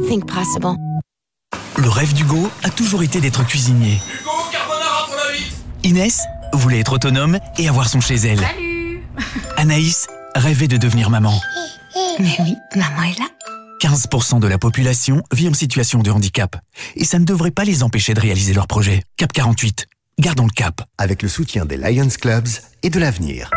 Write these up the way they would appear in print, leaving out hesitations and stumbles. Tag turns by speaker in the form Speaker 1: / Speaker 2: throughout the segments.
Speaker 1: Think possible.
Speaker 2: Le rêve d'Hugo a toujours été d'être cuisinier.
Speaker 3: Hugo, carbonara pour la vite.
Speaker 2: Inès voulait être autonome et avoir son chez elle.
Speaker 1: Salut.
Speaker 2: Anaïs rêvait de devenir maman.
Speaker 1: Mais oui, maman est là.
Speaker 2: 15% de la population vit en situation de handicap. Et ça ne devrait pas les empêcher de réaliser leurs projets. Cap 48. Gardons le cap.
Speaker 4: Avec le soutien des Lions Clubs et de l'avenir.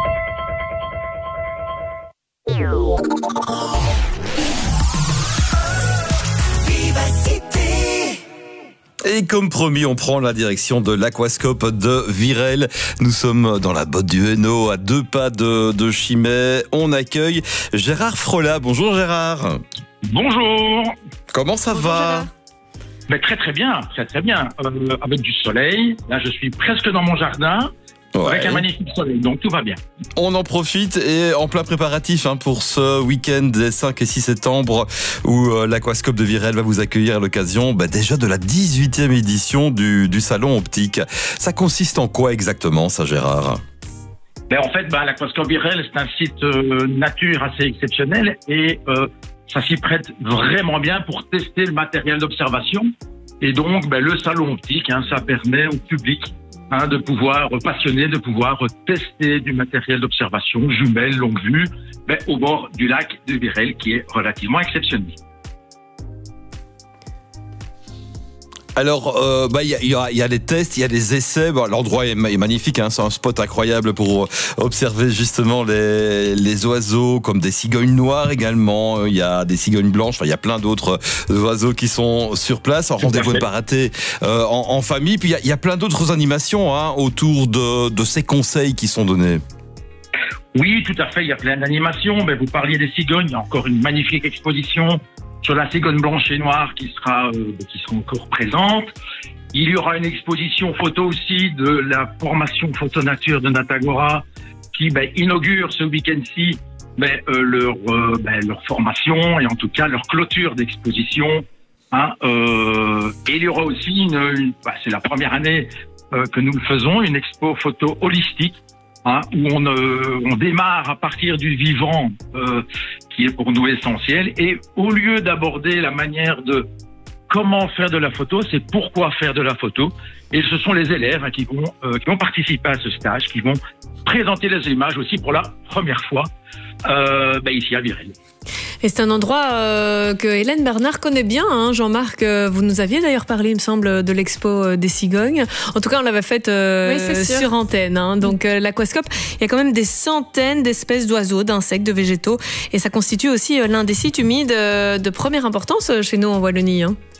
Speaker 3: Et comme promis, on prend la direction de l'aquascope de Virel. Nous sommes dans la botte du Hainaut, à 2 pas de Chimay. On accueille Gérard Frola. Bonjour Gérard.
Speaker 5: Bonjour.
Speaker 3: Comment ça va?
Speaker 5: Ben, très bien, très bien. Avec du soleil. Là, je suis presque dans mon jardin.
Speaker 3: Ouais.
Speaker 5: Avec un magnifique soleil, donc tout va bien.
Speaker 3: On en profite et en plein préparatif pour ce week-end des 5 et 6 septembre où l'aquascope de Virel va vous accueillir à l'occasion déjà de la 18e édition du salon optique. Ça consiste en quoi exactement ça, Gérard?
Speaker 5: Ben, en fait, l'aquascope Virel, c'est un site nature assez exceptionnel et ça s'y prête vraiment bien pour tester le matériel d'observation. Et donc, le salon optique, ça permet au public de pouvoir passionné, de pouvoir tester du matériel d'observation, jumelles, longue vue, au bord du lac de Virel, qui est relativement exceptionnel.
Speaker 3: Alors, il y a des tests, il y a des essais. Bon, l'endroit est magnifique, c'est un spot incroyable pour observer justement les oiseaux, comme des cigognes noires également. Il y a des cigognes blanches. Il y a plein d'autres oiseaux qui sont sur place. En rendez-vous n'est pas raté en famille. Puis il y a plein d'autres animations autour de ces conseils qui sont donnés.
Speaker 5: Oui, tout à fait. Il y a plein d'animations. Vous parliez des cigognes. Il y a encore une magnifique exposition sur la cigogne blanche et noire qui sera encore présente. Il y aura une exposition photo aussi de la formation photo nature de Natagora qui inaugure ce week-end-ci leur formation et en tout cas leur clôture d'exposition. Et il y aura aussi c'est la première année que nous le faisons, une expo photo holistique. Où on démarre à partir du vivant qui est pour nous essentiel, et au lieu d'aborder la manière de comment faire de la photo, c'est pourquoi faire de la photo, et ce sont les élèves qui vont participer à ce stage, qui vont présenter les images aussi pour la première fois ici à Virel.
Speaker 6: Et c'est un endroit que Hélène Bernard connaît bien, Jean-Marc. Vous nous aviez d'ailleurs parlé, il me semble, de l'expo des cigognes. En tout cas, on l'avait faite sur antenne. Donc l'aquascope, il y a quand même des centaines d'espèces d'oiseaux, d'insectes, de végétaux. Et ça constitue aussi l'un des sites humides de première importance chez nous en Wallonie.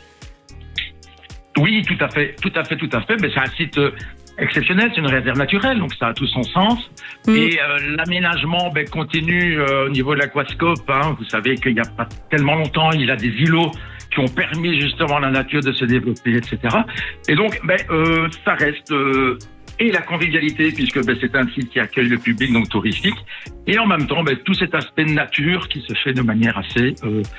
Speaker 5: Oui, tout à fait. Mais c'est un site exceptionnel, c'est une réserve naturelle, donc ça a tout son sens. Et l'aménagement continue au niveau de l'aquascope. Vous savez qu'il n'y a pas tellement longtemps, il y a des îlots qui ont permis justement à la nature de se développer, etc. Et donc, ça reste et la convivialité, puisque c'est un site qui accueille le public, donc touristique, et en même temps, tout cet aspect de nature qui se fait de manière assez,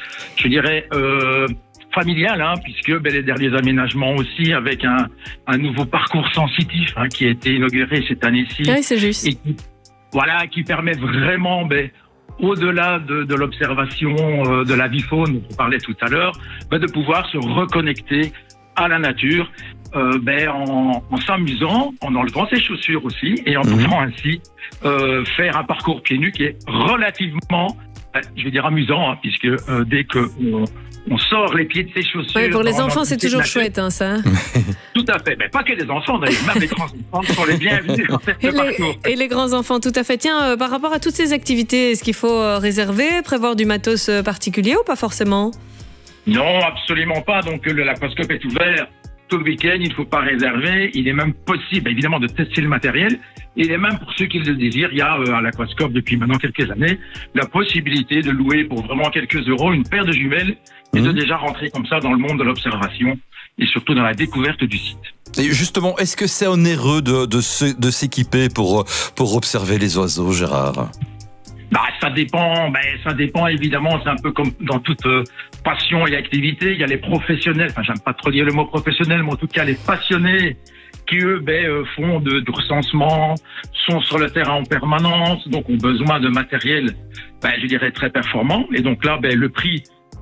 Speaker 5: familial, puisque les derniers aménagements aussi avec un nouveau parcours sensitif qui a été inauguré cette année-ci.
Speaker 6: Oui, c'est juste.
Speaker 5: Et qui permet vraiment, au-delà de l'observation de la vie faune dont on parlait tout à l'heure, de pouvoir se reconnecter à la nature en s'amusant, en enlevant ses chaussures aussi et en pouvant ainsi faire un parcours pieds nus qui est relativement amusant, puisque dès que on sort les pieds de ses chaussures.
Speaker 6: Oui, pour les enfants, c'est toujours chouette, ça.
Speaker 5: Tout à fait. Pas que les enfants, d'ailleurs. Même les grands-enfants sont les bienvenus dans ce parcours.
Speaker 6: Et les grands-enfants, tout à fait. Tiens, par rapport à toutes ces activités, est-ce qu'il faut réserver, prévoir du matos particulier ou pas forcément?
Speaker 5: Non, absolument pas. Donc, l'aquascope est ouvert tout le week-end. Il ne faut pas réserver. Il est même possible, évidemment, de tester le matériel. Il est même, pour ceux qui le désirent, il y a à l'aquascope depuis maintenant quelques années la possibilité de louer pour vraiment quelques euros une paire de jumelles et de déjà rentrer comme ça dans le monde de l'observation et surtout dans la découverte du site.
Speaker 3: Et justement, est-ce que c'est onéreux de s'équiper pour observer les oiseaux, Gérard?
Speaker 5: Ça dépend évidemment, c'est un peu comme dans toute passion et activité. Il y a les professionnels, j'aime pas trop dire le mot professionnel, mais en tout cas les passionnés qui eux font de recensement, sont sur le terrain en permanence, donc ont besoin de matériel, très performant. Et donc là, le prix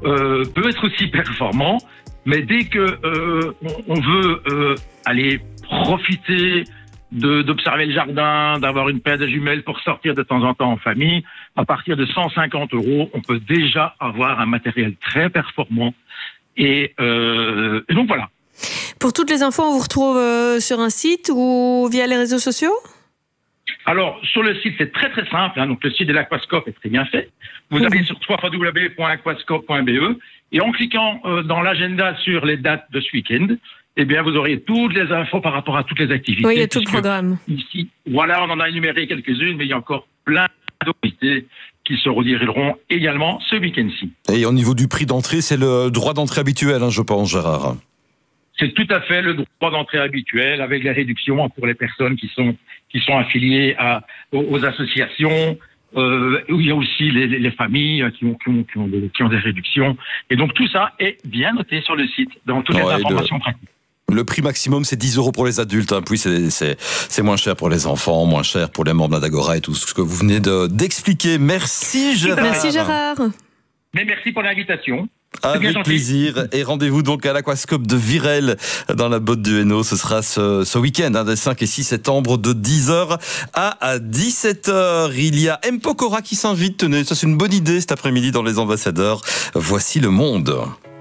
Speaker 5: peut être aussi performant, mais dès que on veut aller profiter d'observer le jardin, d'avoir une paire de jumelles pour sortir de temps en temps en famille, à partir de 150 €, on peut déjà avoir un matériel très performant. Et donc voilà.
Speaker 6: Pour toutes les infos, on vous retrouve sur un site ou via les réseaux sociaux ?
Speaker 5: Alors, sur le site, c'est très très simple. Donc, le site de l'Aquascope est très bien fait. Vous allez sur www.aquascope.be et en cliquant dans l'agenda sur les dates de ce week-end, eh bien, vous aurez toutes les infos par rapport à toutes les activités.
Speaker 6: Oui, il y a tout le programme.
Speaker 5: Ici, voilà, on en a énuméré quelques-unes, mais il y a encore plein d'activités qui se redirigeront également ce week-end-ci.
Speaker 3: Et au niveau du prix d'entrée, c'est le droit d'entrée habituel, je pense, Gérard.
Speaker 5: C'est tout à fait le droit d'entrée habituel, avec les réductions pour les personnes qui sont affiliées aux associations. Il y a aussi les familles qui ont des réductions. Et donc tout ça est bien noté sur le site, dans toutes les informations pratiques.
Speaker 3: Le prix maximum, c'est 10 € pour les adultes. Puis c'est moins cher pour les enfants, moins cher pour les membres d'Agora et tout ce que vous venez d'expliquer. Merci Gérard.
Speaker 6: Merci Gérard.
Speaker 5: Mais merci pour l'invitation.
Speaker 3: Avec plaisir. Et rendez-vous donc à l'Aquascope de Virel dans la Botte du Hainaut. Ce sera ce week-end, des 5 et 6 septembre, de 10h à 17h. Il y a M. Pokora qui s'invite. Tenez, ça c'est une bonne idée cet après-midi dans Les Ambassadeurs. Voici le monde.